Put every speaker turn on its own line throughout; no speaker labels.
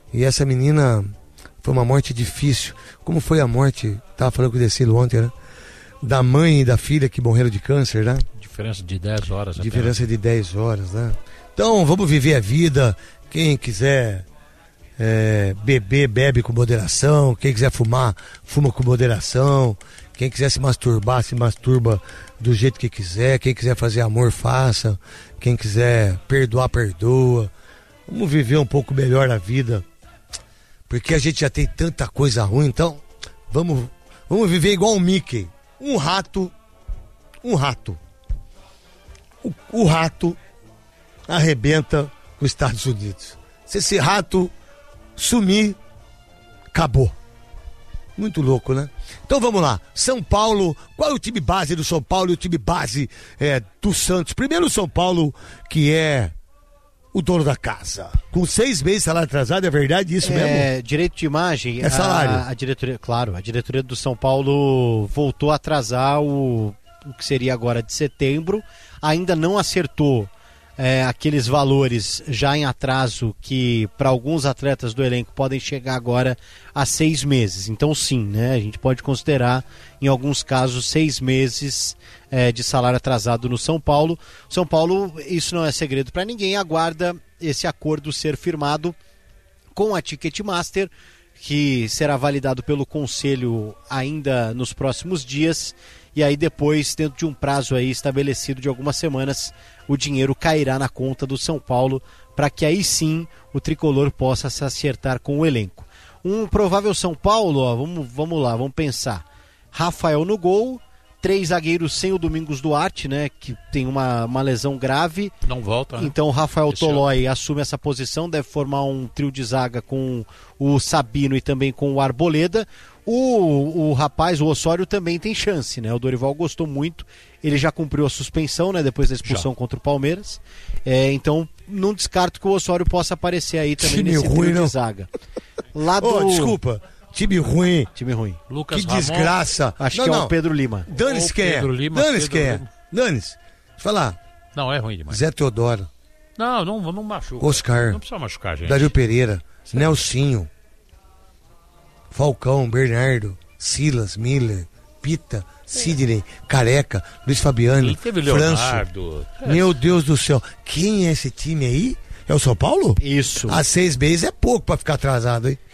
E essa menina foi uma morte difícil. Como foi a morte, estava falando com o Decilo ontem, né? Da mãe e da filha que morreram de câncer, né?
Diferença de 10 horas.
Diferença de 10 horas, né? Então, vamos viver a vida. Quem quiser beber, bebe com moderação. Quem quiser fumar, fuma com moderação. Quem quiser se masturbar, se masturba do jeito que quiser. Quem quiser fazer amor, faça. Quem quiser perdoar, perdoa. Vamos viver um pouco melhor a vida. Porque a gente já tem tanta coisa ruim, então vamos viver igual o Mickey. Um rato. O rato arrebenta os Estados Unidos. Se esse rato sumir, acabou. Muito louco, né? Então vamos lá. São Paulo, qual é o time base do São Paulo e o time base do Santos? Primeiro o São Paulo, que é o dono da casa. Com 6 meses de salário atrasado, é verdade isso mesmo?
Direito de imagem.
É salário.
A diretoria do São Paulo voltou a atrasar o que seria agora de setembro. Ainda não acertou aqueles valores já em atraso que para alguns atletas do elenco podem chegar agora a 6 meses. Então sim, né? A gente pode considerar em alguns casos 6 meses de salário atrasado no São Paulo. São Paulo, isso não é segredo para ninguém, aguarda esse acordo ser firmado com a Ticketmaster, que será validado pelo Conselho ainda nos próximos dias, e aí depois, dentro de um prazo aí estabelecido de algumas semanas, o dinheiro cairá na conta do São Paulo, para que aí sim o tricolor possa se acertar com o elenco. Um provável São Paulo, ó, vamos lá, vamos pensar. Rafael no gol, 3 zagueiros sem o Domingos Duarte, né, que tem uma lesão grave.
Não volta, né?
Então o Rafael Tolói assume essa posição, deve formar um trio de zaga com o Sabino e também com o Arboleda. O rapaz, o Osório, também tem chance, né? O Dorival gostou muito, ele já cumpriu a suspensão, né, depois da expulsão contra o Palmeiras. Então não descarto que o Osório possa aparecer aí também
time
nesse
ruim,
trio
não?
de zaga. Lá do...
Desculpa. Time ruim.
Lucas
Que
Ramon,
desgraça.
Acho que é o Pedro Lima.
Dane-se quem é. Dane-se quem é. Dane-se. Deixa eu falar.
Não, é ruim demais.
Zé Teodoro.
Não machuca.
Oscar.
Não precisa machucar, gente.
Dario Pereira. Nelsinho. Falcão, Bernardo. Silas, Miller. Pita. Sidney. Careca. Luiz Fabiano.
Ele teve
Franço.
Leonardo.
Meu Deus do céu. Quem é esse time aí? É o São Paulo?
Isso.
Há 6 meses é pouco pra ficar atrasado, hein?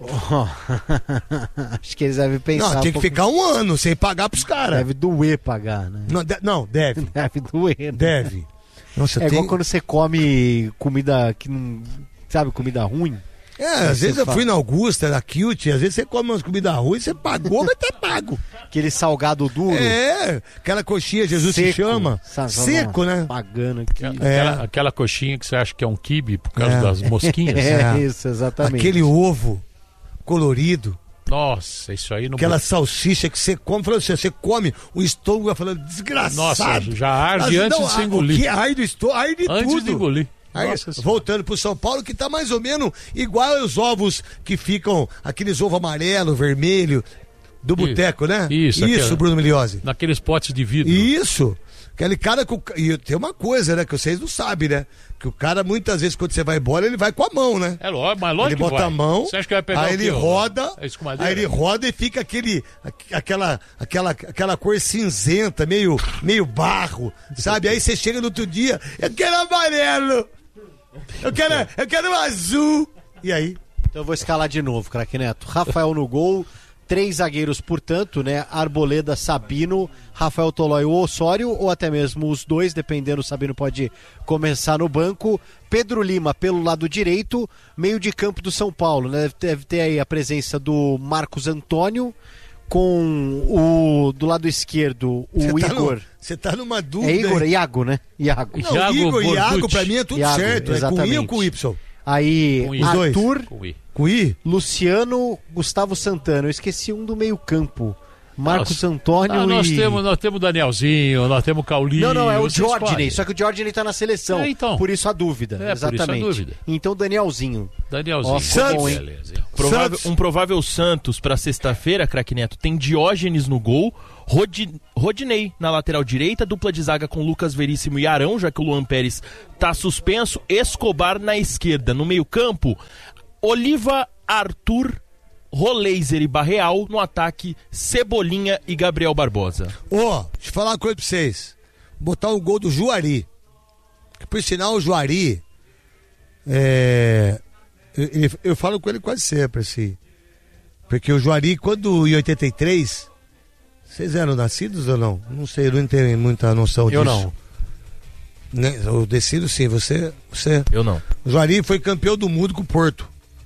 Acho que eles devem pensar.
Não, tem que ficar um ano sem pagar pros caras.
Deve doer pagar, né?
Não, deve.
Deve doer. Né?
Deve. Nossa,
igual quando você come comida que não. Sabe, comida ruim?
Às vezes eu fui na Augusta, na Kilt, às vezes você come umas comidas ruins, você pagou, mas tá pago.
Aquele salgado duro.
Aquela coxinha, Jesus
seco,
se chama. Seco, né?
Pagando aqui.
Aquela coxinha que você acha que é um quibe por causa das mosquinhas.
Isso, exatamente.
Aquele ovo colorido.
Nossa, isso aí não...
Aquela salsicha que você come, falando assim, você come, o estômago vai falando, desgraçado.
Nossa, já arde antes de se engolir.
Que arde do estômago, arde tudo.
Antes de engolir.
Voltando pro São Paulo, que tá mais ou menos igual aos ovos que ficam, aqueles ovos amarelo, vermelho, do boteco, né? Isso, Bruno Miliosi.
Naqueles potes de vidro.
Isso. Aquele cara e tem uma coisa, né, que vocês não sabem, né? Que o cara, muitas vezes, quando você vai embora, ele vai com a mão, né?
É lógico, mas lógico
ele bota a mão,
você acha que vai pegar
aí ele roda,
aí
ele roda e fica aquela cor cinzenta, meio barro, sabe? Aí você chega no outro dia, eu quero amarelo, eu quero azul. E aí?
Então eu vou escalar de novo, craque Neto. Rafael no gol, 3 zagueiros, portanto, né? Arboleda, Sabino, Rafael Tolói, o Osório, ou até mesmo os dois, dependendo, o Sabino pode começar no banco. Pedro Lima pelo lado direito, meio de campo do São Paulo, né? Deve ter aí a presença do Marcos Antônio, com o do lado esquerdo, o Igor.
Você tá numa dúvida.
É Iago, né? Iago.
Não, Iago pra mim é tudo
Iago,
certo,
exatamente.
É com I ou com Y?
Aí, Arthur,
com I.
Luciano, Gustavo Santana. Eu esqueci um do meio campo. Marcos Antônio
nós temos o Danielzinho, nós temos o Caulinho.
Não, é o Jorginho. Só que o Jorginho tá na seleção.
Então.
Por isso a dúvida. Exatamente.
Por isso a dúvida.
Então Danielzinho.
Santos.
Um provável Santos para sexta-feira, craque Neto, tem Diógenes no gol, Rodinei na lateral direita, dupla de zaga com Lucas Veríssimo e Arão, já que o Luan Pérez tá suspenso, Escobar na esquerda. No meio campo, Oliva, Arthur, Roleiser e Barreal. No ataque, Cebolinha e Gabriel Barbosa.
Deixa eu falar uma coisa pra vocês. Botar um gol do Juari. Por sinal, o Juari, eu falo com ele quase sempre, assim. Porque o Juari, quando em 83, vocês eram nascidos ou não? Não sei, eu não tenho muita noção disso.
Eu não.
Eu decido sim, você.
Eu não.
O Juari foi campeão do mundo com o Porto.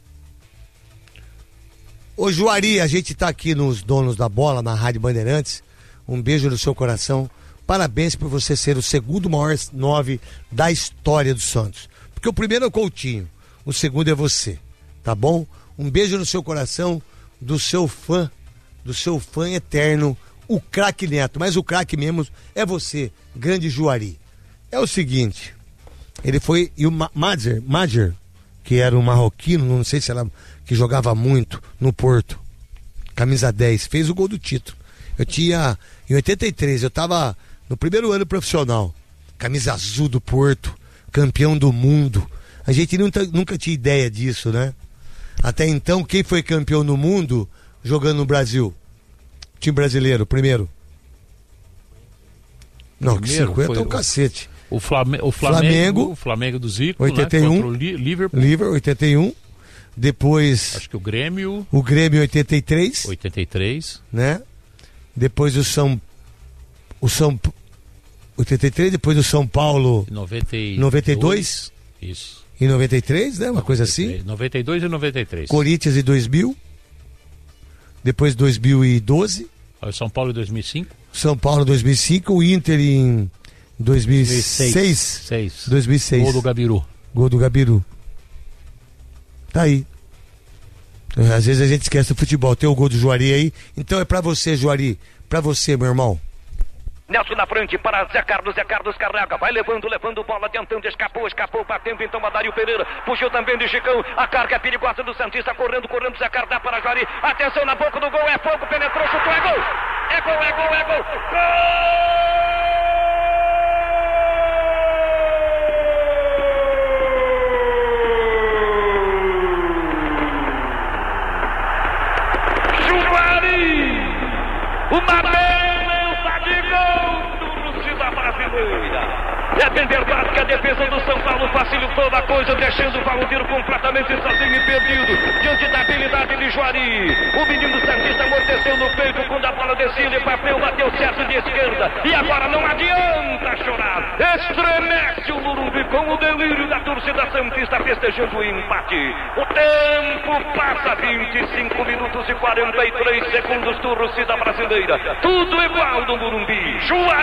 Ô Juari, a gente tá aqui nos Donos da Bola, na Rádio Bandeirantes. Um beijo no seu coração. Parabéns por você ser o segundo maior 9 da história do Santos. Porque o primeiro é o Coutinho, o segundo é você, tá bom? Um beijo no seu coração do seu fã eterno, o craque Neto. Mas o craque mesmo é você, grande Juari. É o seguinte, ele foi, e o Madjer, que era um marroquino, não sei se era, que jogava muito no Porto, camisa 10, fez o gol do título. Eu tinha, em 83, eu tava no primeiro ano profissional, camisa azul do Porto, campeão do mundo. A gente nunca tinha ideia disso, né? Até então, quem foi campeão do mundo jogando no Brasil? Time brasileiro, primeiro. Não, que 50 é um cacete.
O Flamengo do Zico,
81,
né? Contra o Liverpool.
81. Depois.
Acho que o Grêmio.
O Grêmio 83.
83.
Né? Depois o São 83, depois o São Paulo 92.
Isso.
E 93, né? Uma 93, coisa assim.
92 e 93.
Corinthians em 2000. Depois 2012.
O São Paulo em 2005.
São Paulo em 2005. O Inter em 2006. 2006.
Gol do Gabiru.
Tá aí. Às vezes a gente esquece do futebol. Tem o gol do Juari aí. Então é pra você, Juari. Pra você, meu irmão.
Nelson na frente para Zé Carlos carrega, vai levando bola, adiantando, escapou, batendo então a Dario Pereira, puxou também de Chicão, a carga é perigosa do Santista, correndo, Zé Carlos dá para Juari, atenção na boca do gol, é fogo, penetrou, chutou, é gol! Gol! Juari! Uma beleza de gol do torcida brasileira. É bem verdade que a defesa do São Paulo facilitou a coisa, deixando o Valdir completamente sozinho e perdido, diante da habilidade de Juari. O menino santista amorteceu no peito quando a bola descia, ele bateu certo de esquerda, e agora não adianta chorar. Estremece o Morumbi com o delírio da torcida santista festejando o empate. O tempo passa, 25 minutos e 43 segundos, torcida brasileira. Tudo igual no Morumbi.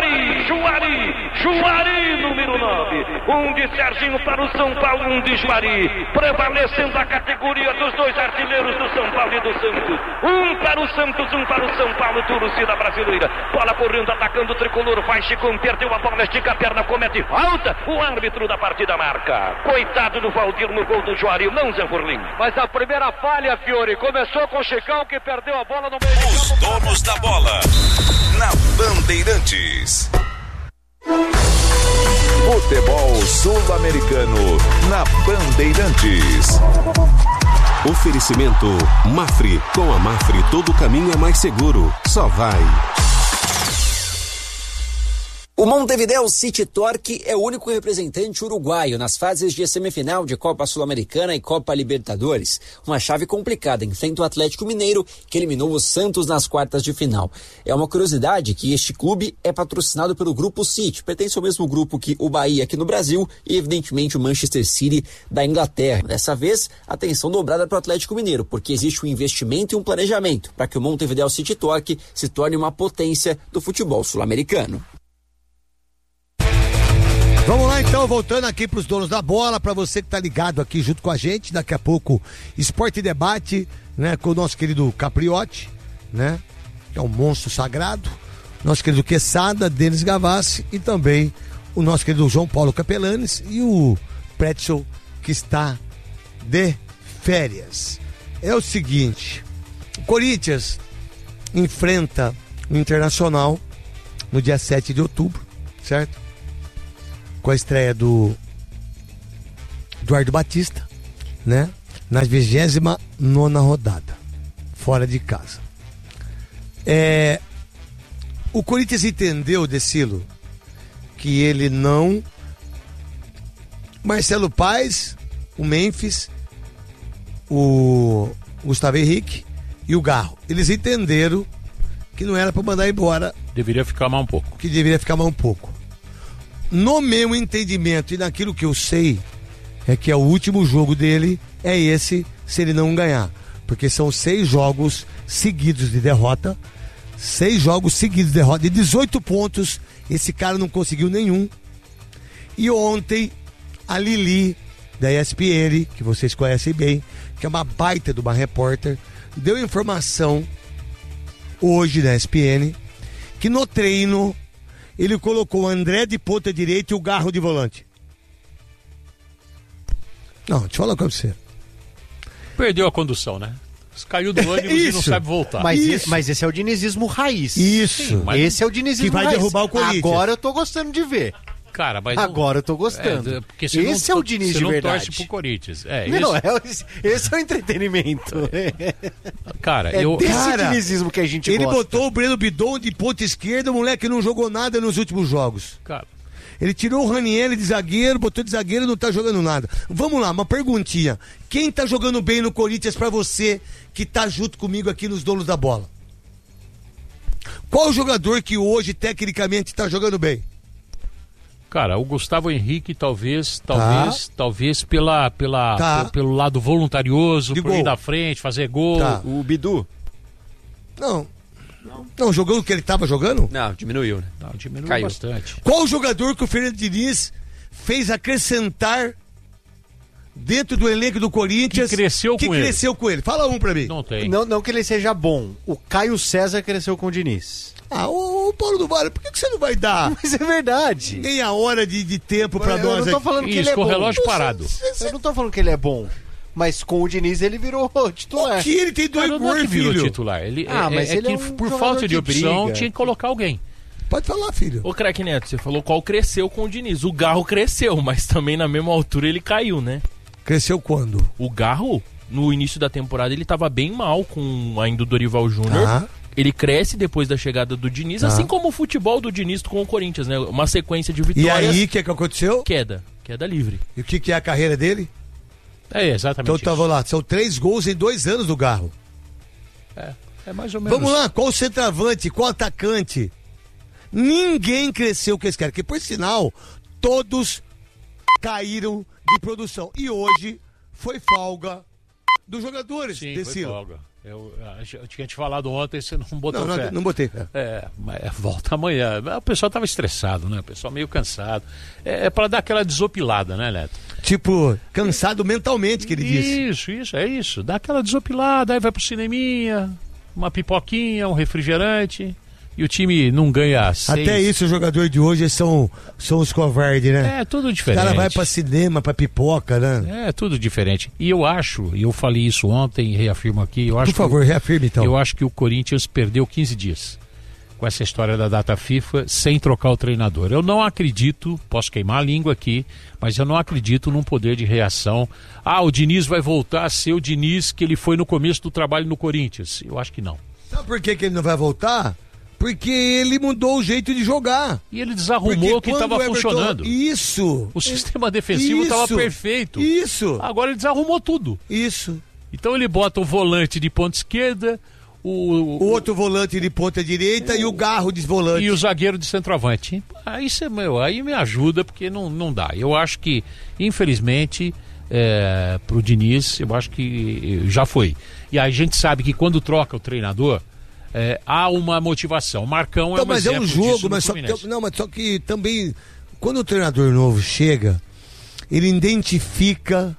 Juari, número 9. Um de Serginho para o São Paulo, um de Juari. Prevalecendo a categoria dos dois artilheiros do São Paulo e do Santos. Um para o Santos, um para o São Paulo, torcida brasileira. Bola correndo, atacando o tricolor. Vai Chicão, perdeu a bola, estica a perna, comete falta. O árbitro da partida marca. Coitado do Valdir no gol do Juari, não Zanfurlim.
Mas a primeira falha, Fiore, começou com o Chicão, que perdeu a bola no meio do campo.
Os Donos da Bola, na Bandeirantes. Futebol Sul-Americano na Bandeirantes.
Oferecimento Mafre. Com a Mafre todo caminho é mais seguro. Só vai.
O Montevideo City Torque é o único representante uruguaio nas fases de semifinal de Copa Sul-Americana e Copa Libertadores. Uma chave complicada, enfrenta o Atlético Mineiro, que eliminou o Santos nas quartas de final. É uma curiosidade que este clube é patrocinado pelo Grupo City, pertence ao mesmo grupo que o Bahia aqui no Brasil e, evidentemente, o Manchester City da Inglaterra. Dessa vez, atenção dobrada para o Atlético Mineiro, porque existe um investimento e um planejamento para que o Montevideo City Torque se torne uma potência do futebol sul-americano.
Vamos lá então, voltando aqui para os Donos da Bola, para você que tá ligado aqui junto com a gente, daqui a pouco Esporte e Debate, né, com o nosso querido Capriotti, né, que é um monstro sagrado, nosso querido Quesada, Denis Gavassi e também o nosso querido João Paulo Capelanes e o Pretzel, que está de férias. É o seguinte, o Corinthians enfrenta o Internacional no dia 7 de outubro, certo? Com a estreia do Eduardo Batista, né? na 29ª rodada, fora de casa. O Corinthians entendeu, Decilo, que ele não... Marcelo Paes, o Memphis, o Gustavo Henrique e o Garro. Eles entenderam que não era para mandar embora.
Deveria ficar mais um pouco.
Que deveria ficar mais um pouco. No meu entendimento e naquilo que eu sei, é que o último jogo dele é esse, se ele não ganhar. Porque são 6 jogos seguidos de derrota. 6 jogos seguidos de derrota. De 18 pontos, esse cara não conseguiu nenhum. E ontem, a Lili, da ESPN, que vocês conhecem bem, que é uma baita de uma repórter, deu informação hoje na ESPN que no treino ele colocou o André de ponta direita e o Garro de volante. Não, deixa eu falar com você.
Perdeu a condução, né? Caiu do ônibus e não sabe voltar.
Mas esse é o dinizismo raiz.
Isso.
Sim, esse é o dinizismo
que vai
raiz.
Derrubar o Corinthians.
Agora eu tô gostando de ver.
Cara, mas
agora eu tô gostando.
Porque
esse é o Diniz de verdade.
Você não torce pro Corinthians.
Esse é o entretenimento.
Cara,
desse dinizismo que a gente
gosta. Ele botou o Breno Bidon de ponta esquerda, o moleque não jogou nada nos últimos jogos.
Cara,
ele tirou o Ranieri de zagueiro, botou de zagueiro e não tá jogando nada. Vamos lá, uma perguntinha. Quem tá jogando bem no Corinthians pra você, que tá junto comigo aqui nos donos da bola? Qual o jogador que hoje, tecnicamente, tá jogando bem?
Cara, o Gustavo Henrique talvez pelo lado voluntarioso, por ir na frente, fazer gol.
Tá. O Bidu?
Não, jogou o que ele estava jogando?
Não, diminuiu, né?
Não, diminuiu
Caiu
bastante.
Qual o jogador que o Fernando Diniz fez acrescentar dentro do elenco do Corinthians
que cresceu com ele?
Fala um pra mim.
Não tem.
Não que ele seja bom. O Caio César cresceu com o Diniz.
Ô Paulo do Vale, por que você não vai dar?
Mas é verdade.
Meia hora de tempo pra nós.
Eu não tô falando que ele é
com
bom.
o relógio parado.
Eu não tô falando que ele é bom. Mas com o Diniz ele virou titular.
Aqui ele tem 2 gols,
virou
filho.
Titular.
Mas ele
por falta de opção tinha que colocar alguém.
Pode falar, filho.
Ô, craque Neto, você falou qual cresceu com o Diniz. O Garro cresceu, mas também na mesma altura ele caiu, né?
Cresceu quando?
O Garro, no início da temporada, ele tava bem mal com ainda o Dorival Júnior. Ele cresce depois da chegada do Diniz, assim como o futebol do Diniz com o Corinthians, né? Uma sequência de vitórias.
E aí, o que aconteceu?
Queda livre.
E o que é a carreira dele?
Exatamente.
Então, vamos lá, são 3 gols em 2 anos do Garro.
É mais ou menos.
Vamos lá, qual o centroavante, qual atacante? Ninguém cresceu com esse cara, que por sinal, todos caíram de produção. E hoje foi folga dos jogadores.
Sim, foi folga. Eu tinha te falado ontem, você não botou fé.
Não botei fé.
Mas volta amanhã. O pessoal estava estressado, né? O pessoal meio cansado. É para dar aquela desopilada, né, Neto?
Tipo, cansado mentalmente, que ele disse.
Isso, é isso. Dá aquela desopilada, aí vai pro cineminha, uma pipoquinha, um refrigerante, e o time não ganha 6.
Até isso, o jogador de hoje são os covardes, né?
É, tudo diferente.
O cara vai pra cinema, pra pipoca, né?
É, tudo diferente. E eu acho, e eu falei isso ontem e reafirmo aqui,
Por favor, reafirme então.
Eu acho que o Corinthians perdeu 15 dias com essa história da data FIFA sem trocar o treinador. Eu não acredito, posso queimar a língua aqui, mas eu não acredito num poder de reação. O Diniz vai voltar a ser o Diniz que ele foi no começo do trabalho no Corinthians. Eu acho que não.
Sabe por que ele não vai voltar? Porque ele mudou o jeito de jogar.
E ele desarrumou o que estava funcionando.
Isso.
O sistema defensivo estava perfeito.
Isso.
Agora ele desarrumou tudo.
Isso.
Então ele bota o volante de ponta esquerda, o
outro volante de ponta direita e o Garro de volante.
E o zagueiro de centroavante. Aí me ajuda, porque não dá. Eu acho que, infelizmente, pro Diniz, eu acho que já foi. E a gente sabe que quando troca o treinador, há uma motivação. Marcão é um
mas
exemplo
é um jogo,
disso
mas só que também, quando o treinador novo chega, ele identifica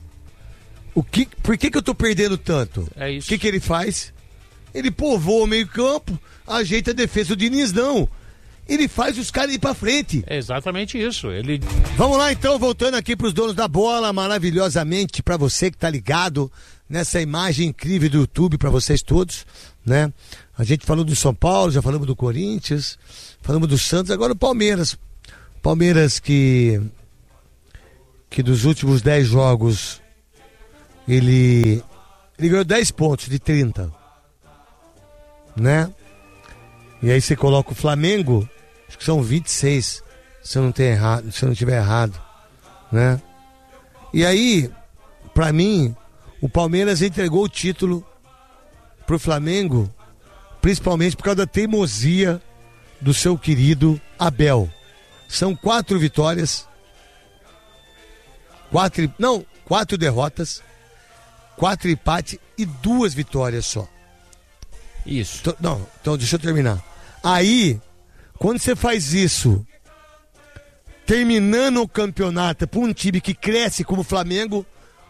por que eu tô perdendo tanto?
É isso.
O que ele faz? Ele povoa o meio campo, ajeita a defesa. O Diniz não. Ele faz os caras ir pra frente.
É exatamente isso.
Vamos lá então, voltando aqui pros donos da bola, maravilhosamente, pra você que tá ligado nessa imagem incrível do YouTube, pra vocês todos, né? A gente falou do São Paulo, já falamos do Corinthians, falamos do Santos, agora o Palmeiras. Palmeiras que dos últimos 10 jogos ele ganhou 10 pontos de 30, né? E aí você coloca o Flamengo, acho que são 26, se eu não estiver errado, né? E aí, pra mim, o Palmeiras entregou o título pro Flamengo, principalmente por causa da teimosia do seu querido Abel. São 4 vitórias, 4 derrotas, 4 empates e 2 vitórias só.
Isso.
Então deixa eu terminar. Aí, quando você faz isso, terminando o campeonato para um time que cresce como o Flamengo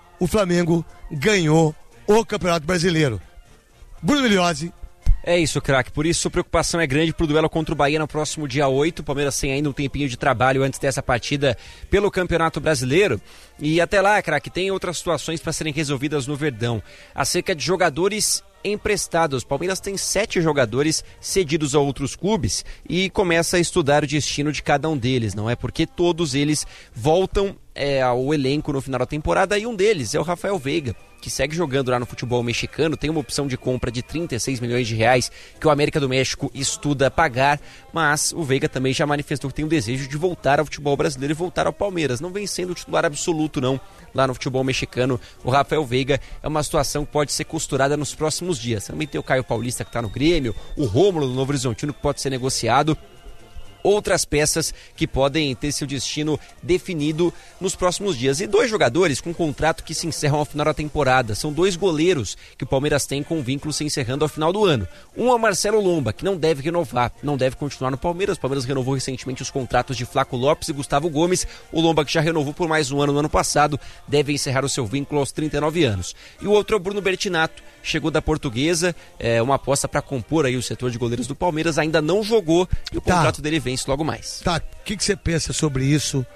ganhou o Campeonato Brasileiro. Bruno Milhozzi.
É isso, craque. Por isso, a preocupação é grande pro duelo contra o Bahia no próximo dia 8. O Palmeiras tem ainda um tempinho de trabalho antes dessa partida pelo Campeonato Brasileiro. E até lá, craque, tem outras situações para serem resolvidas no Verdão. Acerca de jogadores emprestados. O Palmeiras tem 7 jogadores cedidos a outros clubes e começa a estudar o destino de cada um deles. Não é porque todos eles voltam ao elenco no final da temporada, e um deles é o Rafael Veiga, que segue jogando lá no futebol mexicano. Tem uma opção de compra de 36 milhões de reais que o América do México estuda pagar, mas o Veiga também já manifestou que tem um desejo de voltar ao futebol brasileiro e voltar ao Palmeiras. Não vem sendo o titular absoluto não, lá no futebol mexicano. O Rafael Veiga é uma situação que pode ser costurada nos próximos dias. Também tem o Caio Paulista, que está no Grêmio, o Rômulo do Novo Horizontino, que pode ser negociado. Outras peças que podem ter seu destino definido nos próximos dias. E 2 jogadores com contrato que se encerram ao final da temporada. São 2 goleiros que o Palmeiras tem com vínculo se encerrando ao final do ano. Um é o Marcelo Lomba, que não deve renovar, não deve continuar no Palmeiras. O Palmeiras renovou recentemente os contratos de Flaco Lopes e Gustavo Gomes. O Lomba, que já renovou por mais um ano no ano passado, deve encerrar o seu vínculo aos 39 anos. E o outro é o Bruno Bertinato, chegou da Portuguesa, uma aposta para compor aí o setor de goleiros do Palmeiras, ainda não jogou e o contrato dele vence logo mais.
Tá, o que você pensa sobre isso?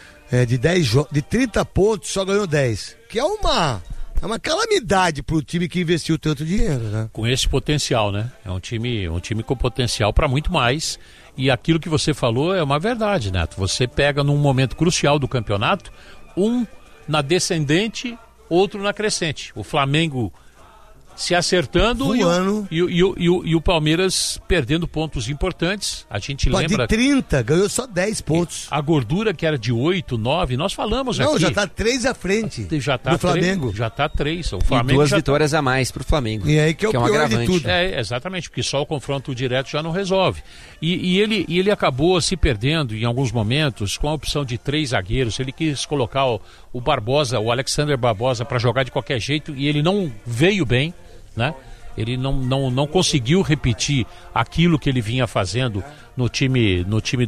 De 30 pontos só ganhou 10, que é uma calamidade pro time que investiu tanto dinheiro, né?
Com esse potencial, né? É um time com potencial para muito mais, e aquilo que você falou é uma verdade, Neto. Você pega num momento crucial do campeonato, um na descendente, outro na crescente. O Flamengo se acertando e o Palmeiras perdendo pontos importantes. A gente lembra...
De 30, ganhou só 10 pontos.
A gordura que era de 8, 9, nós falamos aqui.
Não, já tá 3 à frente do Flamengo.
Já tá 3. O
Flamengo e 2 vitórias a mais pro Flamengo.
E aí que é o pior agravante de tudo.
Exatamente, porque só o confronto direto já não resolve. E ele acabou se perdendo em alguns momentos com a opção de 3 zagueiros. Ele quis colocar o Barbosa, o Alexander Barbosa, para jogar de qualquer jeito, e ele não veio bem, né? Ele não conseguiu repetir aquilo que ele vinha fazendo no time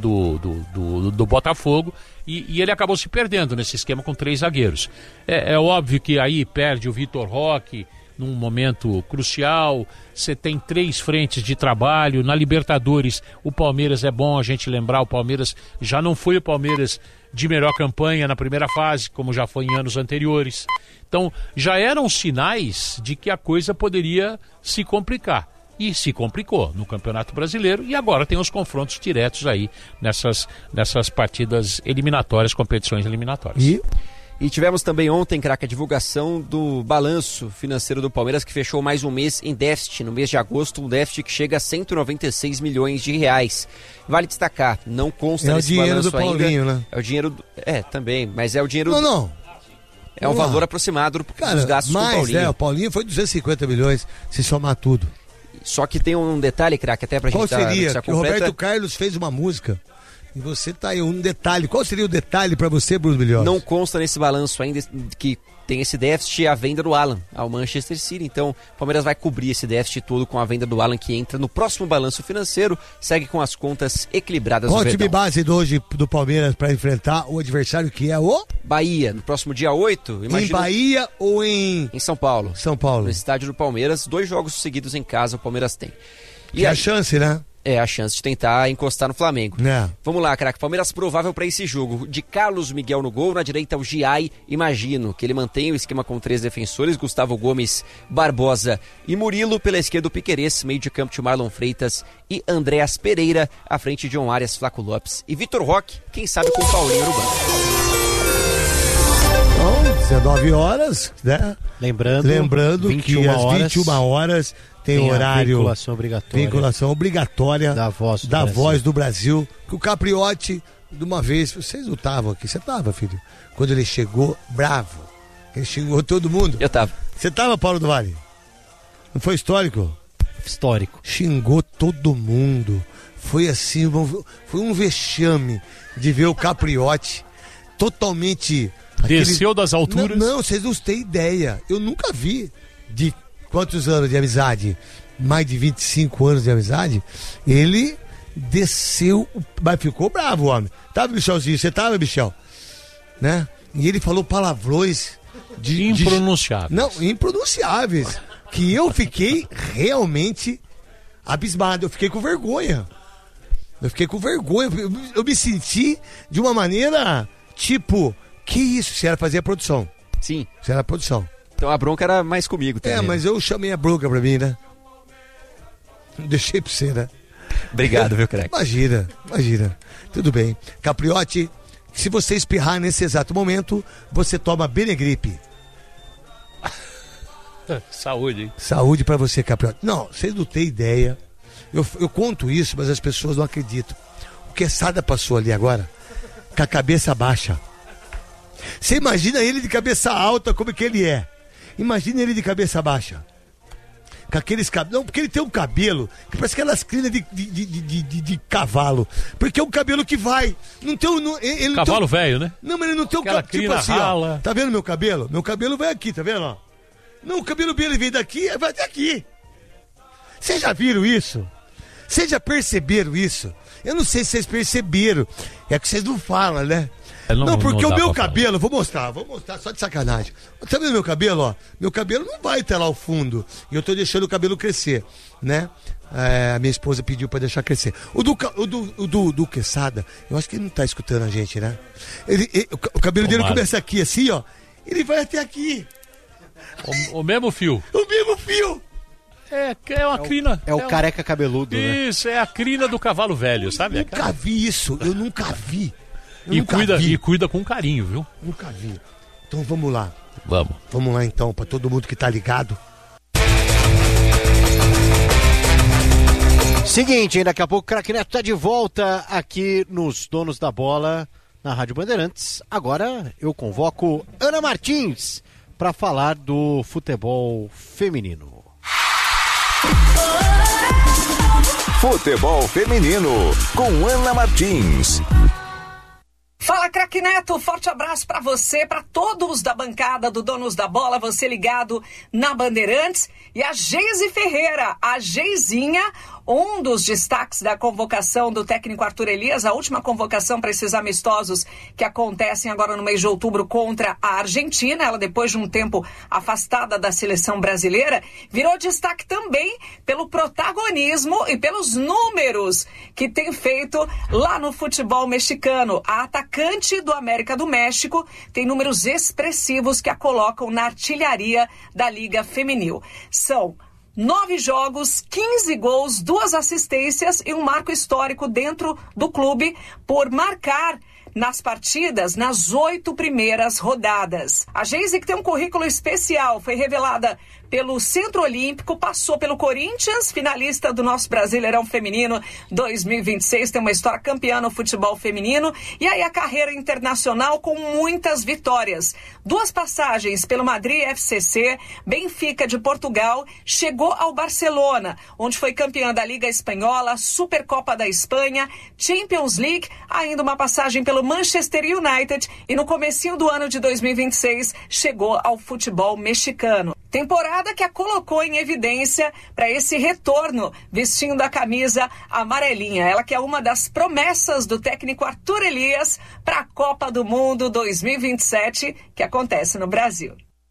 do Botafogo, e ele acabou se perdendo nesse esquema com 3 zagueiros. É óbvio que aí perde o Vitor Roque num momento crucial. Você tem 3 frentes de trabalho. Na Libertadores, o Palmeiras, é bom a gente lembrar, o Palmeiras já não foi o Palmeiras de melhor campanha na primeira fase, como já foi em anos anteriores. Então, já eram sinais de que a coisa poderia se complicar. E se complicou no Campeonato Brasileiro, e agora tem os confrontos diretos aí nessas partidas eliminatórias, competições eliminatórias.
E tivemos também ontem, craque, a divulgação do balanço financeiro do Palmeiras, que fechou mais um mês em déficit, no mês de agosto, um déficit que chega a 196 milhões de reais. Vale destacar, não consta nesse balanço ainda. É o dinheiro do Paulinho, né? É o dinheiro... também, mas é o dinheiro...
Não.
É um valor aproximado dos gastos do Paulinho.
O Paulinho foi 250 milhões, se somar tudo.
Só que tem um detalhe, craque, até pra gente dar a notícia
completa. O Roberto Carlos fez uma música... E você tá aí, um detalhe. Qual seria o detalhe para você, Bruno Milhozzi?
Não consta nesse balanço ainda que tem esse déficit, a venda do Alan ao Manchester City. Então, o Palmeiras vai cobrir esse déficit todo com a venda do Alan, que entra no próximo balanço financeiro. Segue com as contas equilibradas.
Qual o time base hoje do Palmeiras para enfrentar o adversário, que é o...
Bahia, no próximo dia 8.
Em Bahia ou em...
Em São Paulo.
São Paulo.
No estádio do Palmeiras. 2 jogos seguidos em casa o Palmeiras tem.
E a chance, né?
É a chance de tentar encostar no Flamengo. Vamos lá, craque. Palmeiras provável para esse jogo. De Carlos Miguel no gol, na direita o Giai. Imagino que ele mantém o esquema com 3 defensores, Gustavo Gomes, Barbosa e Murilo. Pela esquerda o Piquerez, meio de campo de Marlon Freitas e Andréas Pereira. À frente John Arias, Flaco Lopes e Vitor Roque, quem sabe com o Paulinho no banco.
19 horas, né?
Lembrando
que às 21 horas tem horário. Vinculação obrigatória
da
Voz do Brasil. Que o Capriotti, de uma vez, vocês não estavam aqui, você estava, filho? Quando ele chegou, bravo. Ele xingou todo mundo.
Eu tava.
Você tava, Paulo do Vale? Não foi histórico?
Histórico.
Xingou todo mundo. Foi assim, foi um vexame de ver o Capriotti totalmente...
Desceu das alturas?
Não, vocês não têm ideia. Eu nunca vi de quantos anos de amizade, mais de 25 anos de amizade, ele desceu, mas ficou bravo o homem. Tava, Michelzinho? Você tava, Michel? Né? E ele falou palavrões
impronunciáveis.
Não, impronunciáveis. Que eu fiquei realmente abismado. Eu fiquei com vergonha. Eu me senti de uma maneira tipo, que isso? Você era fazer a produção.
Sim.
Você era a produção.
Então a bronca era mais comigo também.
Mas eu chamei a bronca pra mim, né? Não deixei pra você, né?
Obrigado, viu, craque?
Imagina. Tudo bem. Capriotti, se você espirrar nesse exato momento, você toma Benegripe.
Saúde, hein?
Saúde pra você, Capriotti. Não, vocês não têm ideia. Eu conto isso, mas as pessoas não acreditam. O Quesada passou ali agora, com a cabeça baixa. Você imagina ele de cabeça alta, como que ele é. Imagina ele de cabeça baixa. Com aqueles cabelos. Não, porque ele tem um cabelo que parece aquelas crinas de cavalo. Porque é um cabelo que vai. Não tem ele
cavalo velho, né?
Não, mas ele não tem um cabelo. Tipo assim, ó. Tá vendo meu cabelo? Meu cabelo vai aqui, tá vendo, ó? Não, o cabelo dele vem daqui, vai até aqui. Vocês já viram isso? Vocês já perceberam isso? Eu não sei se vocês perceberam. É que vocês não falam, né? Não, porque o meu cabelo, vou mostrar só de sacanagem. Tá vendo meu cabelo, ó? Meu cabelo não vai até lá ao fundo. E eu tô deixando o cabelo crescer, né? A minha esposa pediu pra deixar crescer. O do Quesada, eu acho que ele não tá escutando a gente, né? O cabelo dele começa aqui, assim, ó. Ele vai até aqui.
O mesmo fio.
O mesmo fio.
É uma crina.
É o careca cabeludo, né?
Isso, é a crina do cavalo velho, sabe?
Eu nunca vi.
E cuida com carinho, viu?
Nunca vi. Então vamos lá.
Vamos
lá então, pra todo mundo que tá ligado.
Seguinte, daqui a pouco o Craque Neto tá de volta aqui nos Donos da Bola, na Rádio Bandeirantes. Agora eu convoco Ana Martins para falar do futebol feminino.
Futebol feminino com Ana Martins.
Fala, Craque Neto, forte abraço para você, para todos da bancada do Donos da Bola, você ligado na Bandeirantes. E a Geise Ferreira, a Geizinha, um dos destaques da convocação do técnico Arthur Elias, a última convocação para esses amistosos que acontecem agora no mês de outubro contra a Argentina. Ela, depois de um tempo afastada da seleção brasileira, virou destaque também pelo protagonismo e pelos números que tem feito lá no futebol mexicano. A atacante do América do México tem números expressivos que a colocam na artilharia da Liga Feminil. São 9 jogos, 15 gols, 2 assistências e um marco histórico dentro do clube por marcar nas partidas nas 8 primeiras rodadas. A Geise, que tem um currículo especial, foi revelada pelo Centro Olímpico, passou pelo Corinthians, finalista do nosso Brasileirão Feminino 2026, tem uma história campeã no futebol feminino, e aí a carreira internacional com muitas vitórias. 2 passagens pelo Madrid FCC, Benfica de Portugal, chegou ao Barcelona, onde foi campeã da Liga Espanhola, Supercopa da Espanha, Champions League, ainda uma passagem pelo Manchester United, e no comecinho do ano de 2026 chegou ao futebol mexicano. Temporada que a colocou em evidência para esse retorno vestindo a camisa amarelinha. Ela que é uma das promessas do técnico Arthur Elias para a Copa do Mundo 2027, que acontece no Brasil.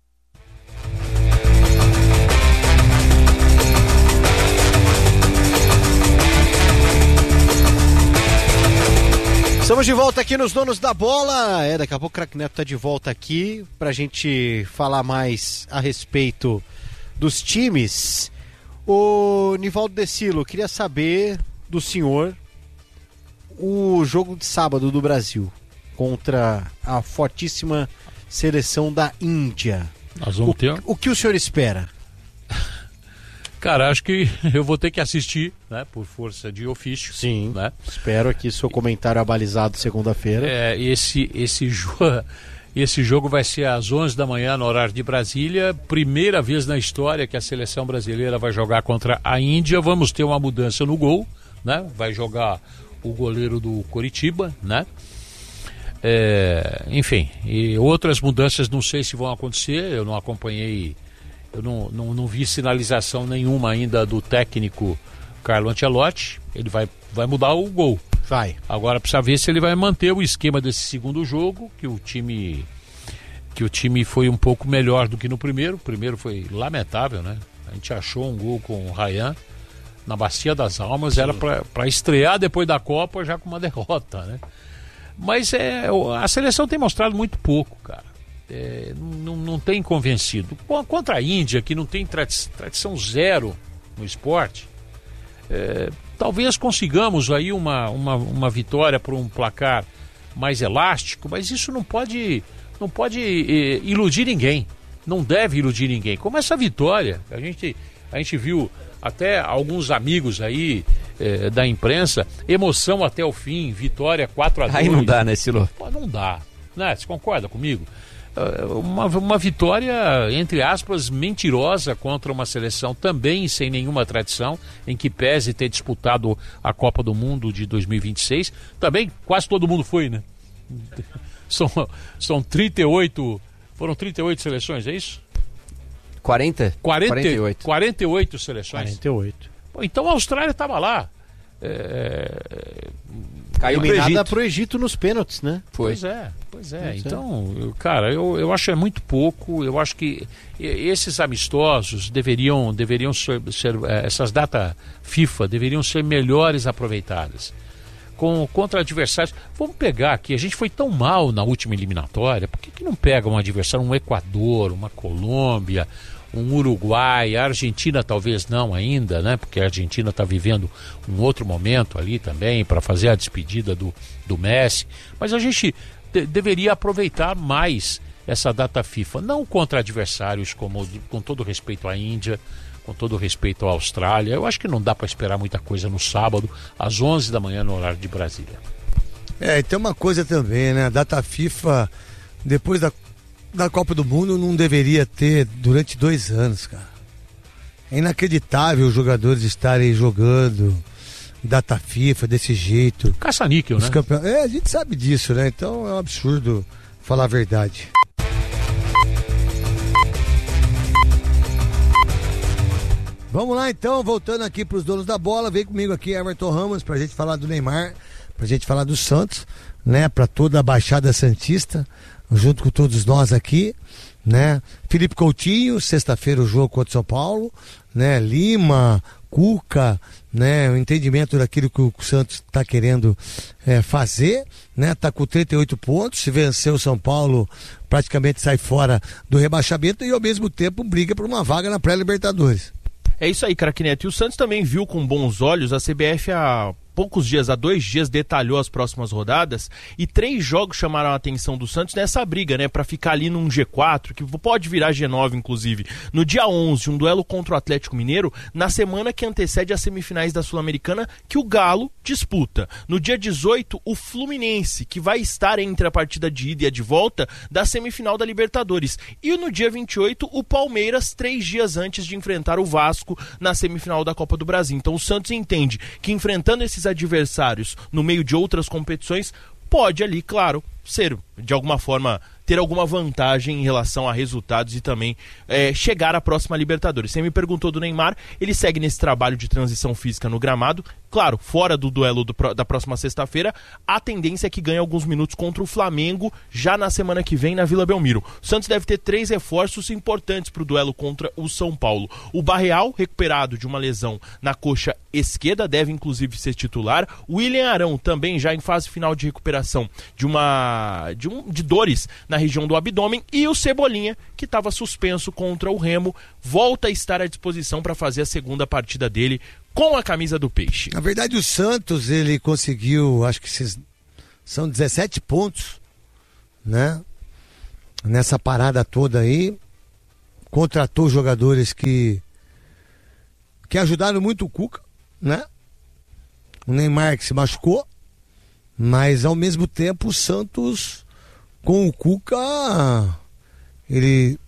Estamos de volta aqui nos Donos da Bola. Daqui a pouco o Craque Neto tá de volta aqui pra gente falar mais a respeito dos times. O Nivaldo Decilo, queria saber do senhor o jogo de sábado do Brasil contra a fortíssima seleção da Índia.
Nós vamos ter...
O que o senhor espera?
Cara, acho que eu vou ter que assistir, né, por força de ofício.
Sim,
né?
Espero aqui seu comentário abalizado segunda-feira.
Esse jogo vai ser às 11 da manhã no horário de Brasília. Primeira vez na história que a seleção brasileira vai jogar contra a Índia. Vamos ter uma mudança no gol, né? Vai jogar o goleiro do Coritiba, né? Enfim, e outras mudanças não sei se vão acontecer. Eu não acompanhei... Eu não vi sinalização nenhuma ainda do técnico Carlo Ancelotti. Ele vai mudar o gol.
Vai.
Agora precisa ver se ele vai manter o esquema desse segundo jogo, que o time foi um pouco melhor do que no primeiro. O primeiro foi lamentável, né? A gente achou um gol com o Ryan na Bacia das Almas. Sim. Era para estrear depois da Copa já com uma derrota, né? Mas a seleção tem mostrado muito pouco, cara. Não tem convencido. Contra a Índia, que não tem tradição zero no esporte, talvez consigamos aí uma vitória por um placar mais elástico, mas isso não pode iludir ninguém. Não deve iludir ninguém. Como essa vitória, a gente viu até alguns amigos aí da imprensa, emoção até o fim, vitória 4-2.
Aí não dá, né, Silo?
Não dá, né? Você concorda comigo? Uma vitória, entre aspas, mentirosa contra uma seleção também sem nenhuma tradição, em que pese ter disputado a Copa do Mundo de 2026. Também quase todo mundo foi, né? São 38, foram 38 seleções, é isso?
48.
48 seleções.
48.
Bom, então a Austrália estava lá.
Caiu eliminada pro Egito nos pênaltis, né?
Pois é. Então, cara, eu acho muito pouco. Eu acho que esses amistosos deveriam ser essas datas FIFA deveriam ser melhores aproveitadas. Contra adversários. Vamos pegar aqui, a gente foi tão mal na última eliminatória, por que não pega um adversário, um Equador, uma Colômbia, um Uruguai, a Argentina talvez não ainda, né? Porque a Argentina está vivendo um outro momento ali também para fazer a despedida do Messi. Mas a gente deveria aproveitar mais essa data FIFA, não contra adversários com todo respeito à Índia, com todo respeito à Austrália. Eu acho que não dá para esperar muita coisa no sábado, às 11 da manhã no horário de Brasília.
E tem uma coisa também, né? A data FIFA, depois da Copa do Mundo, não deveria ter durante 2 anos, cara. É inacreditável os jogadores estarem jogando data FIFA desse jeito.
Caça-níquel, né?
A gente sabe disso, né? Então é um absurdo falar a verdade. Vamos lá então, voltando aqui para os donos da bola, vem comigo aqui Everton Ramos pra gente falar do Neymar, pra gente falar do Santos, né? Pra toda a Baixada Santista, junto com todos nós aqui, né? Felipe Coutinho, sexta-feira o jogo contra o São Paulo, né? Lima, Cuca, né? O entendimento daquilo que o Santos está querendo fazer, né? Tá com 38 pontos, se vencer o São Paulo praticamente sai fora do rebaixamento e ao mesmo tempo briga por uma vaga na pré-Libertadores.
É isso aí, craque Neto. E o Santos também viu com bons olhos a CBF há 2 dias, detalhou as próximas rodadas e 3 jogos chamaram a atenção do Santos nessa briga, né? Pra ficar ali num G4, que pode virar G9, inclusive. No dia 11, um duelo contra o Atlético Mineiro, na semana que antecede as semifinais da Sul-Americana, que o Galo disputa. No dia 18, o Fluminense, que vai estar entre a partida de ida e a de volta da semifinal da Libertadores. E no dia 28, o Palmeiras, 3 dias antes de enfrentar o Vasco na semifinal da Copa do Brasil. Então o Santos entende que enfrentando esses adversários no meio de outras competições pode ali, claro, ser de alguma forma ter alguma vantagem em relação a resultados e também chegar à próxima Libertadores. Você me perguntou do Neymar, ele segue nesse trabalho de transição física no gramado, claro, fora do duelo da próxima sexta-feira, a tendência é que ganhe alguns minutos contra o Flamengo já na semana que vem na Vila Belmiro. O Santos deve ter 3 reforços importantes para o duelo contra o São Paulo. O Barreal, recuperado de uma lesão na coxa esquerda, deve inclusive ser titular. O William Arão, também já em fase final de recuperação de dores na região do abdômen, e o Cebolinha, que estava suspenso contra o Remo, volta a estar à disposição para fazer a segunda partida dele com a camisa do Peixe.
Na verdade, o Santos, ele conseguiu, acho que são 17 pontos, né? nessa parada toda aí, contratou jogadores que ajudaram muito o Cuca, né? O Neymar que se machucou, mas ao mesmo tempo o Santos com o Cuca, ele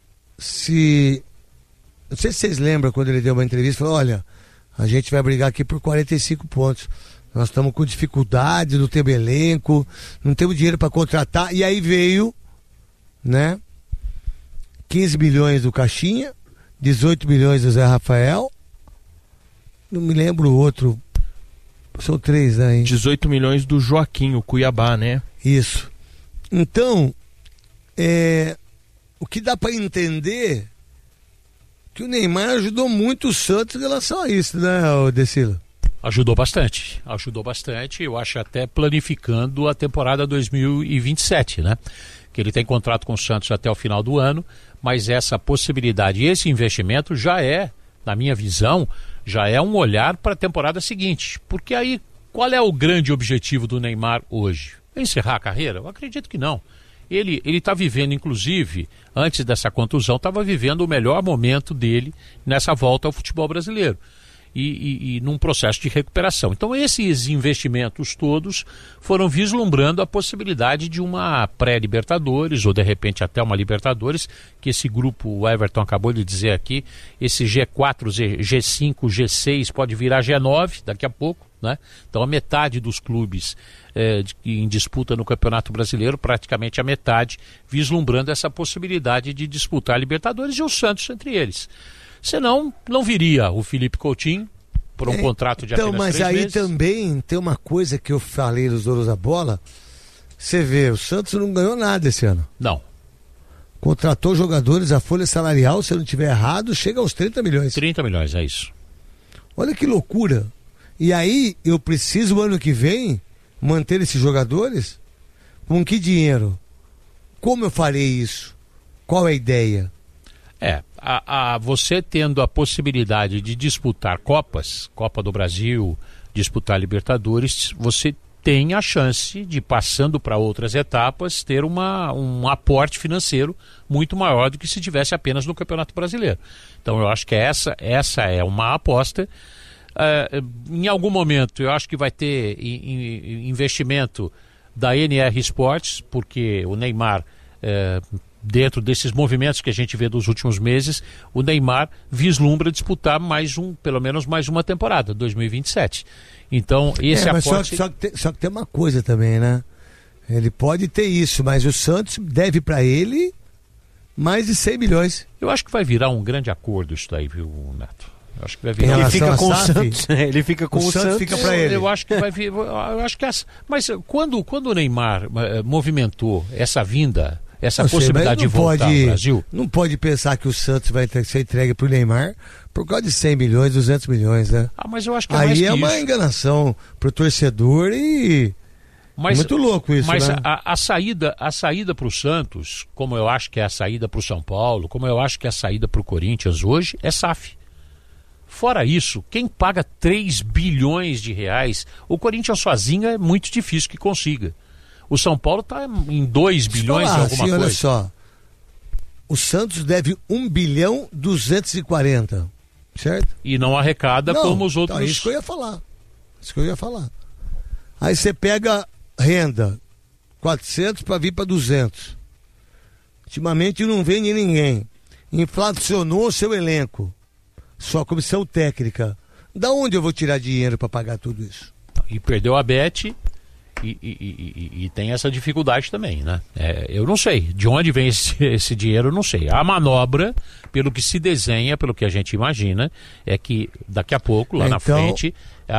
se... Não sei se vocês lembram quando ele deu uma entrevista, falou, olha, a gente vai brigar aqui por 45 pontos. Nós estamos com dificuldade, não temos elenco, não temos dinheiro para contratar. E aí veio, né? 15 milhões do Caixinha, 18 milhões do Zé Rafael. Não me lembro o outro. São 3, né?
18 milhões do Joaquim, o Cuiabá, né?
Isso. Então, o que dá para entender que o Neymar ajudou muito o Santos em relação a isso, né, Decila?
Ajudou bastante, eu acho até planificando a temporada 2027, né? Que ele tem contrato com o Santos até o final do ano, mas essa possibilidade, esse investimento já é, na minha visão, já é um olhar para a temporada seguinte. Porque aí, qual é o grande objetivo do Neymar hoje? Encerrar a carreira? Eu acredito que não. Ele está vivendo, inclusive, antes dessa contusão, estava vivendo o melhor momento dele nessa volta ao futebol brasileiro. E num processo de recuperação. Então esses investimentos todos foram vislumbrando a possibilidade de uma pré-Libertadores, ou de repente até uma Libertadores, que esse grupo, o Everton acabou de dizer aqui, esse G4, G5, G6 pode virar G9 daqui a pouco, né? Então a metade dos clubes em disputa no Campeonato Brasileiro, praticamente a metade, vislumbrando essa possibilidade de disputar a Libertadores e o Santos entre eles. Senão, não viria o Felipe Coutinho por um contrato de apenas 3 meses.
Então, mas aí também tem uma coisa que eu falei nos Donos da Bola. Você vê, o Santos não ganhou nada esse ano.
Não.
Contratou jogadores, a folha salarial, se eu não estiver errado, chega aos 30 milhões.
30 milhões, é isso.
Olha que loucura. E aí, eu preciso, ano que vem, manter esses jogadores? Com que dinheiro? Como eu farei isso? Qual é a ideia?
Você tendo a possibilidade de disputar Copas, Copa do Brasil, disputar Libertadores, você tem a chance de, passando para outras etapas, ter um aporte financeiro muito maior do que se tivesse apenas no Campeonato Brasileiro. Então eu acho que essa é uma aposta. Em algum momento eu acho que vai ter investimento da NR Esportes, porque o Neymar... dentro desses movimentos que a gente vê dos últimos meses, o Neymar vislumbra disputar pelo menos mais uma temporada, 2027. Então, esse aporte...
Só que tem uma coisa também, né? Ele pode ter isso, mas o Santos deve para ele mais de 100 milhões.
Eu acho que vai virar um grande acordo isso daí, viu, Neto? Eu acho que vai virar.
Ele fica com o Santos. Ele fica com o Santos.
Fica para ele.
Eu acho que vai vir. Mas quando o Neymar movimentou essa vinda, essa possibilidade de voltar ao Brasil...
Não pode pensar que o Santos vai ser entregue pro Neymar por causa de 100 milhões, 200 milhões, né?
Mas eu acho que
aí
mais que
é uma
isso.
Enganação pro torcedor e... muito louco isso,
mas
né?
a saída pro Santos, como eu acho que é a saída pro São Paulo, como eu acho que é a saída pro Corinthians hoje, é SAF. Fora isso, quem paga 3 bilhões de reais, o Corinthians sozinho é muito difícil que consiga. O São Paulo está em 2 bilhões e alguma coisa.
Olha só, o Santos deve 1 bilhão 240, certo?
E não arrecada como os outros.
Então, isso que eu ia falar. Aí você pega renda, 400 para vir para 200. Ultimamente não vende ninguém. Inflacionou o seu elenco, sua comissão técnica. Da onde eu vou tirar dinheiro para pagar tudo isso?
E perdeu a Bet. E tem essa dificuldade também, né? Eu não sei de onde vem esse dinheiro, eu não sei. A manobra, pelo que se desenha, pelo que a gente imagina, é que daqui a pouco, lá na frente,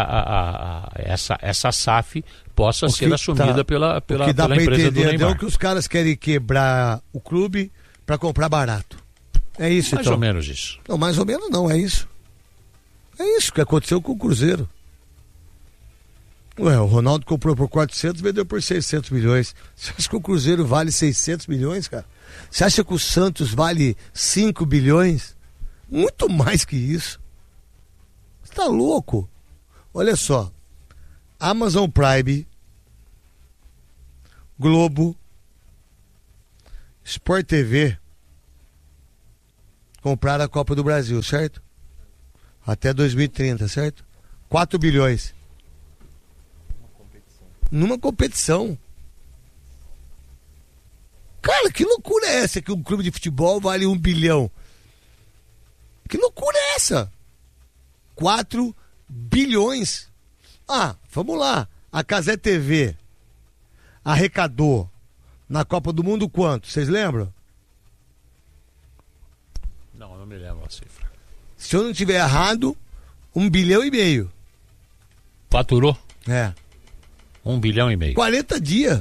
essa SAF possa ser assumida pela empresa do Neymar.
Então que os caras querem quebrar o clube para comprar barato. É isso,
mais ou menos isso.
Não, mais ou menos não, é isso. É isso que aconteceu com o Cruzeiro. Ué, o Ronaldo comprou por 400 e vendeu por 600 milhões. Você acha que o Cruzeiro vale 600 milhões, cara? Você acha que o Santos vale 5 bilhões? Muito mais que isso. Você tá louco? Olha só. Amazon Prime, Globo Sport TV comprar a Copa do Brasil, certo? Até 2030, certo? 4 bilhões. Numa competição. Cara, que loucura é essa que um clube de futebol vale 1 bilhão? Que loucura é essa? 4 bilhões. Ah, vamos lá. A Cazé TV arrecadou na Copa do Mundo quanto? Vocês lembram?
Não me lembro a cifra.
Se eu não tiver errado, 1,5 bilhão.
Faturou?
É.
1,5 bilhão.
40 dias.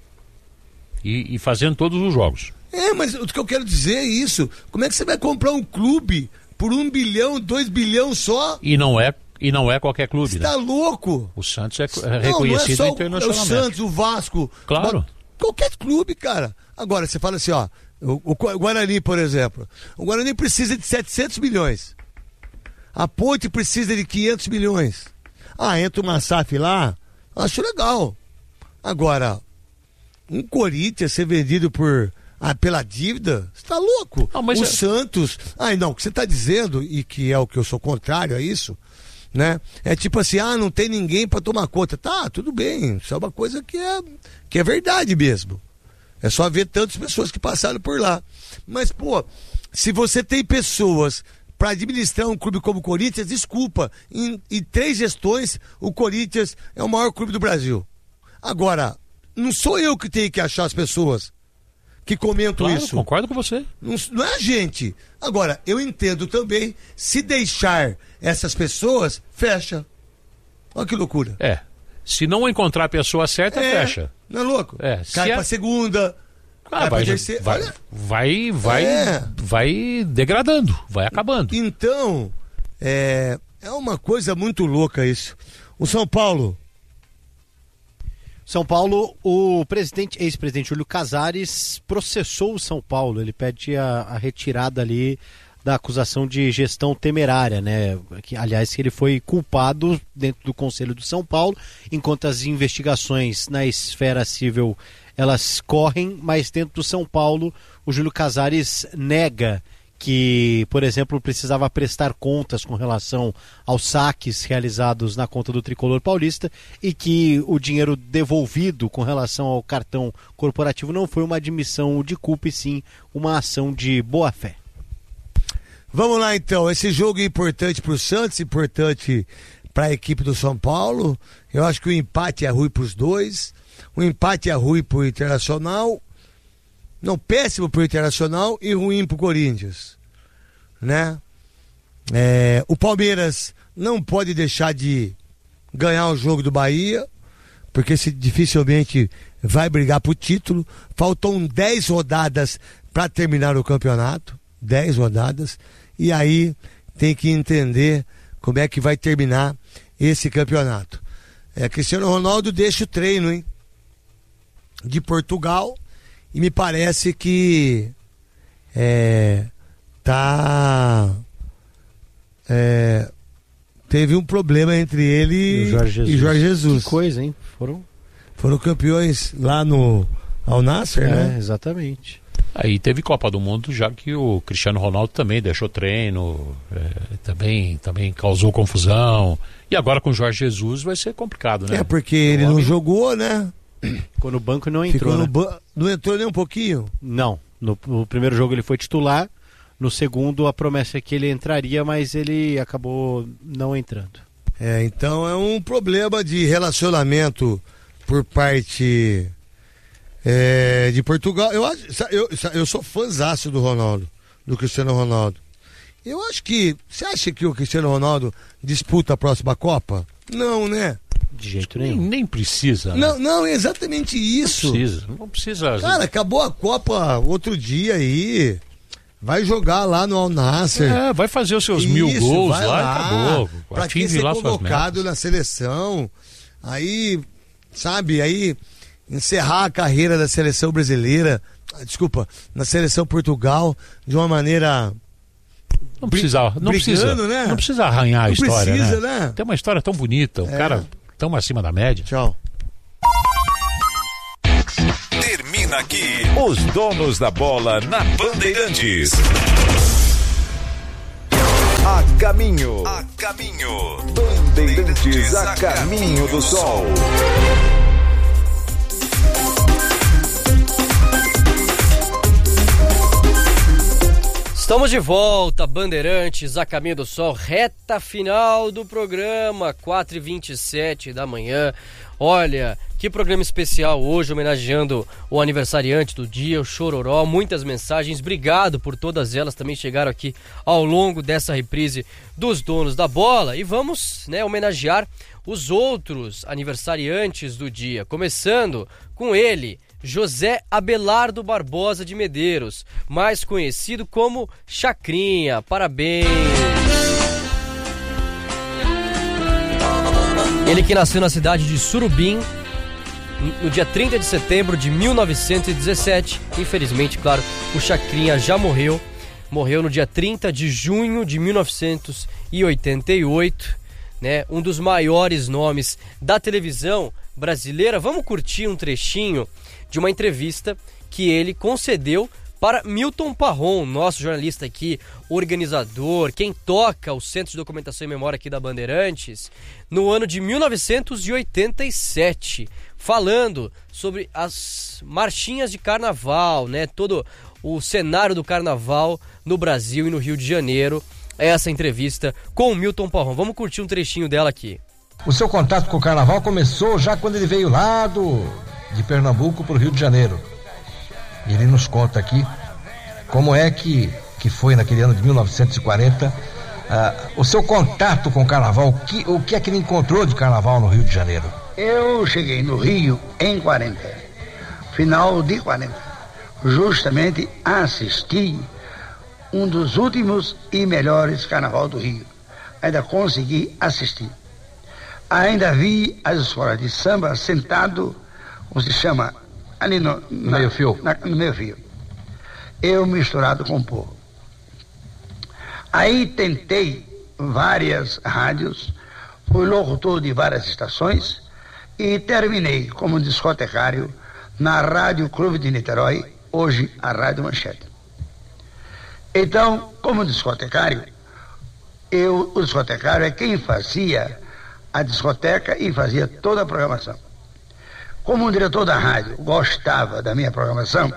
E fazendo todos os jogos.
Mas o que eu quero dizer é isso. Como é que você vai comprar um clube por 1 bilhão, 2 bilhões só?
E não é qualquer clube,
Você tá louco?
O Santos é reconhecido
não é só
internacionalmente.
O Santos, o Vasco.
Claro.
Qualquer clube, cara. Agora, você fala assim, ó. O Guarani, por exemplo. O Guarani precisa de 700 milhões. A Ponte precisa de 500 milhões. Entra uma SAF lá. Acho legal. Agora, um Corinthians ser vendido pela dívida, você tá louco? Santos, o que você tá dizendo, e que é o que eu sou contrário a isso, né? É tipo assim, não tem ninguém para tomar conta. Tá, tudo bem, isso é uma coisa que é verdade mesmo. É só ver tantas pessoas que passaram por lá. Mas, se você tem pessoas para administrar um clube como o Corinthians, desculpa, em 3 gestões, o Corinthians é o maior clube do Brasil. Agora, não sou eu que tenho que achar as pessoas que comentam isso.
Concordo com você.
Não é a gente. Agora, eu entendo também, se deixar essas pessoas, fecha. Olha que loucura.
Se não encontrar a pessoa certa, fecha.
Não é louco? Cai pra segunda.
Vai degradando, vai acabando.
Então, é uma coisa muito louca isso. O São Paulo,
o ex-presidente Júlio Casares processou o São Paulo. Ele pede a retirada ali da acusação de gestão temerária, né? Aliás, ele foi culpado dentro do Conselho do São Paulo, enquanto as investigações na esfera civil elas correm, mas dentro do São Paulo o Júlio Casares nega que, por exemplo, precisava prestar contas com relação aos saques realizados na conta do Tricolor Paulista e que o dinheiro devolvido com relação ao cartão corporativo não foi uma admissão de culpa e sim uma ação de boa-fé.
Vamos lá então, esse jogo é importante para o Santos, importante para a equipe do São Paulo. Eu acho que o empate é ruim para os dois. O empate é ruim para o Internacional. Não, péssimo para o Internacional e ruim para o Corinthians, né? O Palmeiras não pode deixar de ganhar o jogo do Bahia, porque dificilmente vai brigar por título. Faltam 10 rodadas para terminar o campeonato, 10 rodadas, e aí tem que entender como é que vai terminar esse campeonato. Cristiano Ronaldo deixa o treino, hein? De Portugal. E me parece que teve um problema entre ele e Jorge Jesus.
Que coisa, hein?
Foram campeões lá no Al Nassr, né?
Exatamente.
Aí teve Copa do Mundo, já que o Cristiano Ronaldo também deixou treino, também causou confusão. E agora com o Jorge Jesus vai ser complicado, né?
Porque ele não jogou, né?
Ficou no banco e não entrou,
não entrou nem um pouquinho?
Não, no primeiro jogo ele foi titular, no segundo a promessa é que ele entraria, mas ele acabou não entrando.
Então é um problema de relacionamento por parte de Portugal. Eu sou fãzaço do Ronaldo, do Cristiano Ronaldo. Eu acho que, você acha que o Cristiano Ronaldo disputa a próxima Copa? Não, né?
De jeito nenhum.
Nem precisa, né?
Não, é exatamente isso.
Não precisa.
Cara, acabou a Copa outro dia aí. Vai jogar lá no Al Nassr.
Vai fazer os seus 1000 gols lá e acabou.
Pra quem ser convocado na seleção. Aí, sabe, encerrar a carreira da seleção brasileira, na seleção Portugal, de uma maneira...
Não precisa,
né?
Não precisa arranhar a história,
né?
Tem uma história tão bonita, cara tão acima da média.
Tchau.
Termina Termina aqui os Donos da Bola na Bandeirantes. A caminho. Bandeirantes a caminho do sol.
Estamos de volta, Bandeirantes a caminho do sol, reta final do programa, 4h27 da manhã. Olha, que programa especial hoje, homenageando o aniversariante do dia, o Chororó. Muitas mensagens, obrigado por todas elas, também chegaram aqui ao longo dessa reprise dos Donos da Bola. E vamos, homenagear os outros aniversariantes do dia, começando com ele, José Abelardo Barbosa de Medeiros, mais conhecido como Chacrinha. Parabéns! Ele que nasceu na cidade de Surubim no dia 30 de setembro de 1917. Infelizmente, claro, o Chacrinha já morreu. Morreu no dia 30 de junho de 1988, um dos maiores nomes da televisão brasileira. Vamos curtir um trechinho de uma entrevista que ele concedeu para Milton Parron, nosso jornalista aqui, organizador, quem toca o Centro de Documentação e Memória aqui da Bandeirantes, no ano de 1987, falando sobre as marchinhas de carnaval, todo o cenário do carnaval no Brasil e no Rio de Janeiro. Essa entrevista com o Milton Parron. Vamos curtir um trechinho dela aqui.
O seu contato com o carnaval começou já quando ele veio lá de Pernambuco para o Rio de Janeiro. Ele nos conta aqui como é que foi naquele ano de 1940 o seu contato com o carnaval, o que é que ele encontrou de carnaval no Rio de Janeiro.
Eu cheguei no Rio em 40, final de 40, justamente assisti um dos últimos e melhores carnaval do Rio. Ainda consegui assistir. Ainda vi as escolas de samba sentado, como se chama, ali no meio-fio. No meio-fio. Eu misturado com o povo. Aí tentei várias rádios, fui locutor de várias estações e terminei como discotecário na Rádio Clube de Niterói, hoje a Rádio Manchete. Então, como discotecário, o discotecário é quem fazia a discoteca e fazia toda a programação. Como o diretor da rádio gostava da minha programação,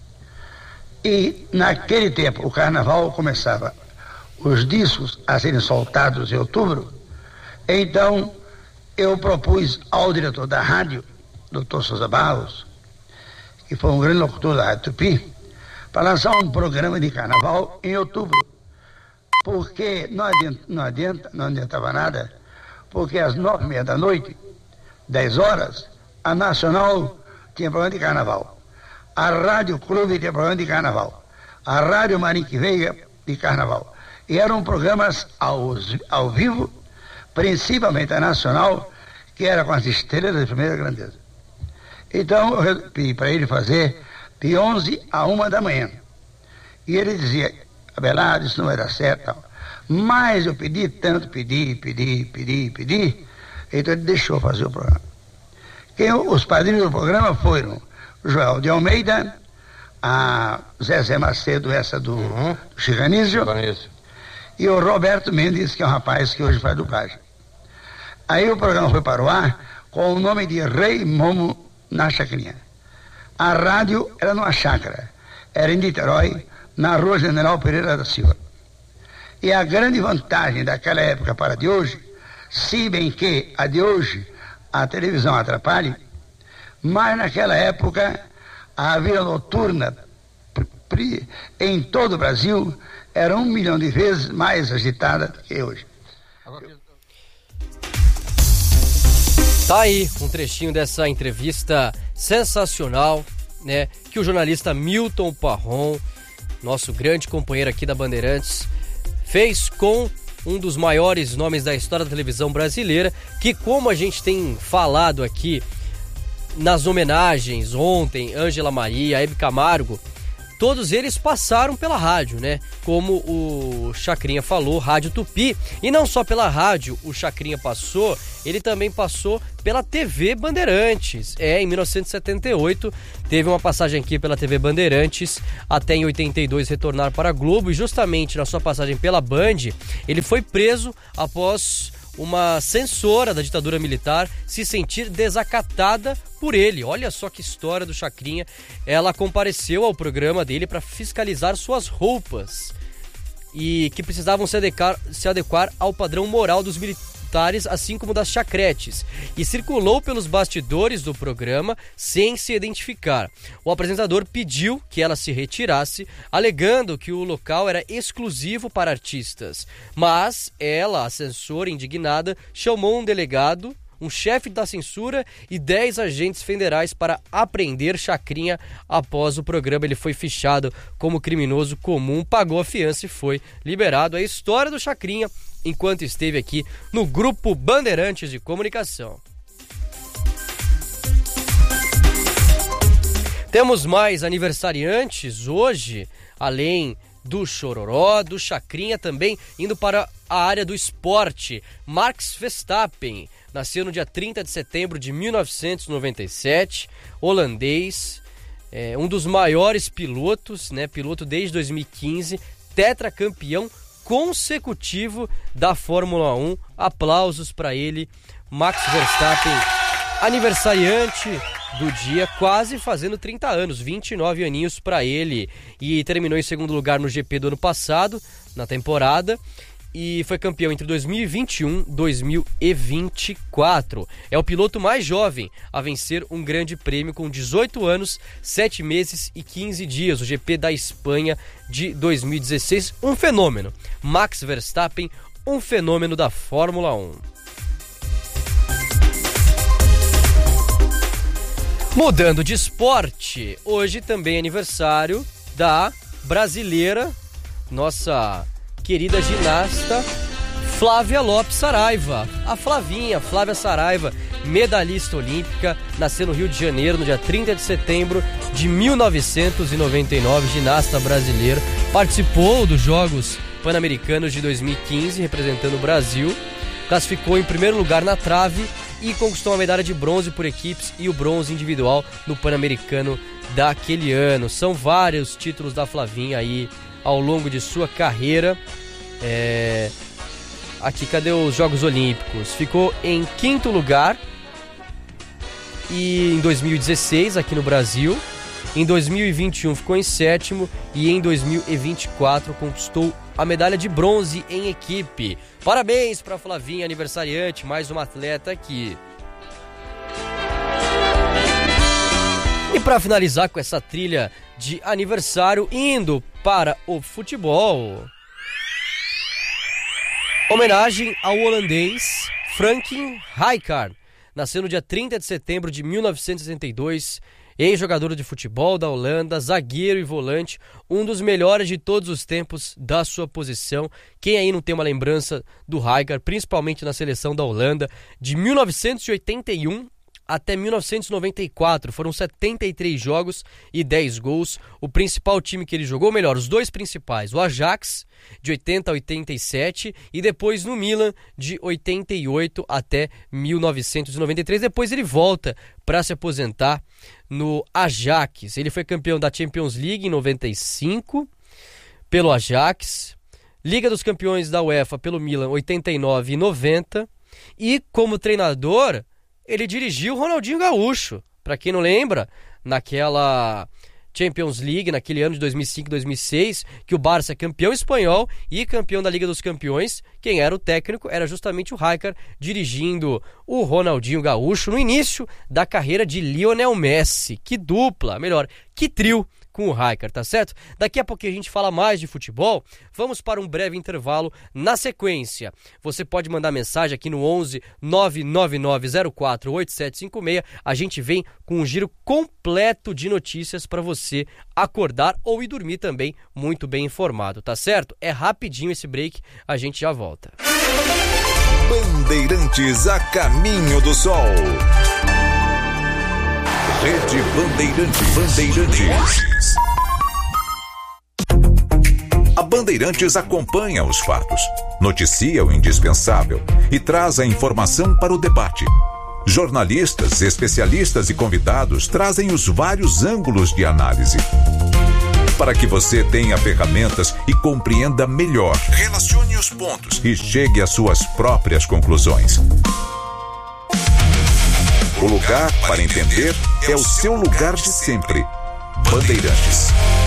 e naquele tempo o carnaval começava, os discos a serem soltados em outubro, então eu propus ao diretor da rádio, Dr. Souza Barros, que foi um grande locutor da Rádio Tupi, para lançar um programa de carnaval em outubro, porque não adiantava nada, porque às 9h30 da noite, 10 horas, a Nacional tinha programa de carnaval, a Rádio Clube tinha programa de carnaval, a Rádio Marinque Veiga de carnaval, e eram programas ao vivo, principalmente a Nacional, que era com as estrelas de primeira grandeza. Então eu pedi para ele fazer de 11 a 1 da manhã. E ele dizia, Abelardo, isso não vai dar certo. Não. Mas eu pedi tanto, pedi. Então ele deixou fazer o programa. Os padrinhos do programa foram Joel de Almeida, a Zezé Macedo, essa do Chicanísio, e o Roberto Mendes, que é um rapaz que hoje faz dublagem. Aí o programa foi para o ar com o nome de Rei Momo na Chacrinha. A rádio era numa chácara, era em Niterói, na Rua General Pereira da Silva. E a grande vantagem daquela época para a de hoje, se bem que a de hoje a televisão atrapalhe, mas naquela época a vida noturna em todo o Brasil era 1 milhão de vezes mais agitada do que hoje.
Tá aí um trechinho dessa entrevista sensacional, que o jornalista Milton Parron, nosso grande companheiro aqui da Bandeirantes, fez com um dos maiores nomes da história da televisão brasileira, que, como a gente tem falado aqui nas homenagens ontem, Ângela Maria, Hebe Camargo, todos eles passaram pela rádio, né? Como o Chacrinha falou, Rádio Tupi. E não só pela rádio o Chacrinha passou, ele também passou pela TV Bandeirantes. Em 1978 teve uma passagem aqui pela TV Bandeirantes, até em 82 retornar para a Globo, e justamente na sua passagem pela Band, ele foi preso após uma censora da ditadura militar se sentir desacatada por ele. Olha só que história do Chacrinha. Ela compareceu ao programa dele para fiscalizar suas roupas e que precisavam se adequar ao padrão moral dos militares, assim como das chacretes, e circulou pelos bastidores do programa sem se identificar. O apresentador pediu que ela se retirasse, alegando que o local era exclusivo para artistas, mas ela, a censora indignada, chamou um delegado, um chefe da censura e 10 agentes federais para apreender Chacrinha. Após o programa, ele foi fichado como criminoso comum, pagou a fiança e foi liberado. A história do Chacrinha enquanto esteve aqui no Grupo Bandeirantes de Comunicação. Temos mais aniversariantes hoje, além do Chororó, do Chacrinha, também indo para a área do esporte. Max Verstappen nasceu no dia 30 de setembro de 1997, holandês, um dos maiores pilotos, né? Piloto desde 2015, tetracampeão consecutivo da Fórmula 1. Aplausos para ele, Max Verstappen, aniversariante do dia, quase fazendo 30 anos, 29 aninhos para ele, e terminou em segundo lugar no GP do ano passado, na temporada, e foi campeão entre 2021 e 2024. É o piloto mais jovem a vencer um grande prêmio com 18 anos, 7 meses e 15 dias, o GP da Espanha de 2016. Um fenômeno. Max Verstappen, um fenômeno da Fórmula 1. Mudando de esporte, hoje também é aniversário da brasileira, nossa querida ginasta Flávia Lopes Saraiva. A Flávia Saraiva, medalhista olímpica, nasceu no Rio de Janeiro no dia 30 de setembro de 1999, ginasta brasileira, participou dos Jogos Pan-Americanos de 2015, representando o Brasil, classificou em primeiro lugar na trave e conquistou a medalha de bronze por equipes e o bronze individual no Pan-Americano daquele ano. São vários títulos da Flavinha aí ao longo de sua carreira. Aqui, cadê os Jogos Olímpicos? Ficou em quinto lugar e em 2016 aqui no Brasil. Em 2021 ficou em sétimo e em 2024 conquistou a medalha de bronze em equipe. Parabéns para Flavinha, aniversariante, mais uma atleta aqui. E para finalizar com essa trilha de aniversário, indo para o futebol, homenagem ao holandês Frank Rijkaard. Nasceu no dia 30 de setembro de 1962, ex-jogador de futebol da Holanda, zagueiro e volante, um dos melhores de todos os tempos da sua posição. Quem aí não tem uma lembrança do Rijkaard, principalmente na seleção da Holanda, de 1981 até 1994, foram 73 jogos e 10 gols. O principal time que ele jogou, melhor, os dois principais, o Ajax, de 80 a 87, e depois no Milan, de 88 até 1993. Depois ele volta para se aposentar no Ajax. Ele foi campeão da Champions League em 95, pelo Ajax, Liga dos Campeões da UEFA pelo Milan, 89 e 90, e como treinador ele dirigiu o Ronaldinho Gaúcho. Para quem não lembra, naquela Champions League, naquele ano de 2005 e 2006, que o Barça é campeão espanhol e campeão da Liga dos Campeões, quem era o técnico era justamente o Rijkaard, dirigindo o Ronaldinho Gaúcho no início da carreira de Lionel Messi. Que dupla, melhor, que trio com o Rijkaard, tá certo? Daqui a pouquinho a gente fala mais de futebol. Vamos para um breve intervalo. Na sequência, você pode mandar mensagem aqui no 11 99904 8756. A gente vem com um giro completo de notícias para você acordar ou ir dormir também muito bem informado, tá certo? É rapidinho esse break, a gente já volta.
Bandeirantes a caminho do sol. Rede Bandeirantes. A Bandeirantes acompanha os fatos, noticia o indispensável e traz a informação para o debate. Jornalistas, especialistas e convidados trazem os vários ângulos de análise, para que você tenha ferramentas e compreenda melhor. Relacione os pontos e chegue às suas próprias conclusões. O lugar para entender é o seu lugar de sempre. Bandeirantes.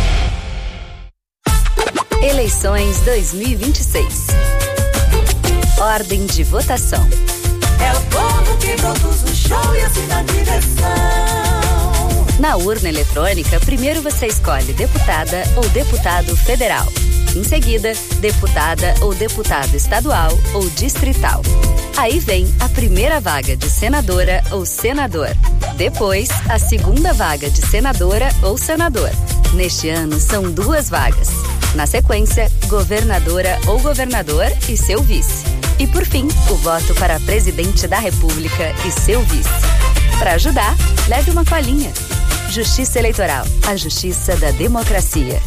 Eleições 2026. Ordem de votação.
É o povo que produz o show e assim na direção.
Na urna eletrônica, primeiro você escolhe deputada ou deputado federal. Em seguida, deputada ou deputado estadual ou distrital. Aí vem a primeira vaga de senadora ou senador. Depois, a segunda vaga de senadora ou senador. Neste ano, são 2 vagas. Na sequência, governadora ou governador e seu vice. E por fim, o voto para presidente da República e seu vice. Para ajudar, leve uma colinha. Justiça Eleitoral, a justiça da democracia.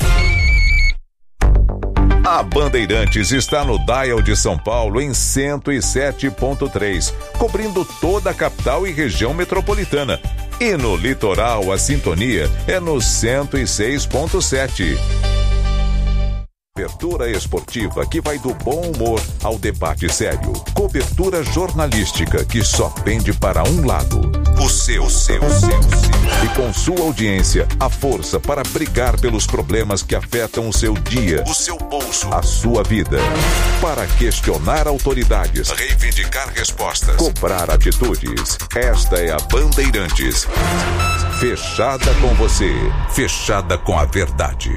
A Bandeirantes está no Dial de São Paulo em 107.3, cobrindo toda a capital e região metropolitana. E no litoral, a sintonia é no 106.7. Cobertura esportiva que vai do bom humor ao debate sério. Cobertura jornalística que só pende para um lado. O seu. E com sua audiência, a força para brigar pelos problemas que afetam o seu dia, o seu bolso, a sua vida. Para questionar autoridades, reivindicar respostas, cobrar atitudes. Esta é a Bandeirantes. Fechada com você, fechada com a verdade.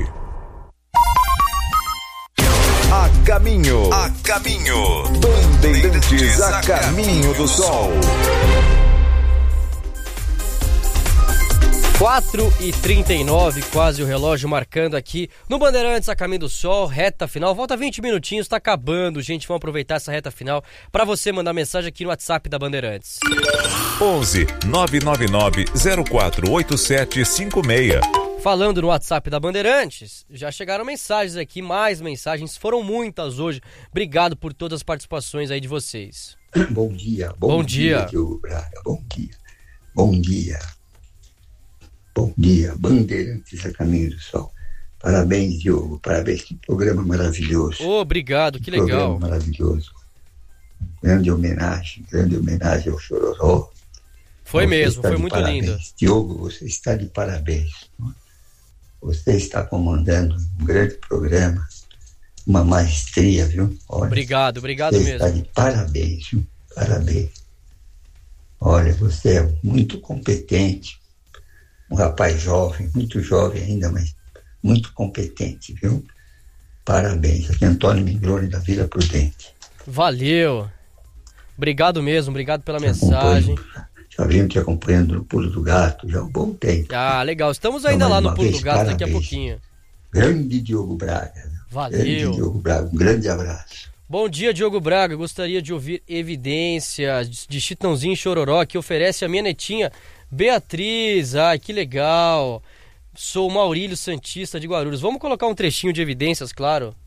A caminho. Bandeirantes a caminho do sol.
4h39, quase o relógio marcando aqui no Bandeirantes a caminho do sol, reta final, volta 20 minutinhos, tá acabando, gente, vamos aproveitar essa reta final para você mandar mensagem aqui no WhatsApp da Bandeirantes.
11 999 048756.
Falando no WhatsApp da Bandeirantes, já chegaram mensagens aqui, mais mensagens, foram muitas hoje. Obrigado por todas as participações aí de vocês.
Bom dia.
Bom dia,
Diogo Braga. Bom dia, Bandeirantes a caminho do sol. Parabéns, Diogo. Parabéns, que programa maravilhoso.
Obrigado, que legal.
Programa maravilhoso. Grande homenagem ao Chororó.
Foi mesmo, foi muito lindo.
Diogo, você está de parabéns. Você está comandando um grande programa, uma maestria, viu? Olha,
obrigado
você
mesmo.
Está de parabéns, viu? Parabéns. Olha, você é muito competente, um rapaz jovem, muito jovem ainda, mas muito competente, viu? Parabéns. Aqui é Antônio Migrone da Vila Prudente.
Valeu. Obrigado mesmo, obrigado pela mensagem.
Já venho te acompanhando no Pulo do Gato já há um bom tempo.
Ah, legal. Estamos ainda lá no Pulo do Gato, parabéns. Daqui a pouquinho.
Grande Diogo Braga.
Valeu.
Grande Diogo Braga. Um grande abraço.
Bom dia, Diogo Braga. Gostaria de ouvir Evidências de Chitãozinho e Chororó, que oferece a minha netinha Beatriz. Ai, que legal. Sou o Maurílio Santista de Guarulhos. Vamos colocar um trechinho de Evidências, claro.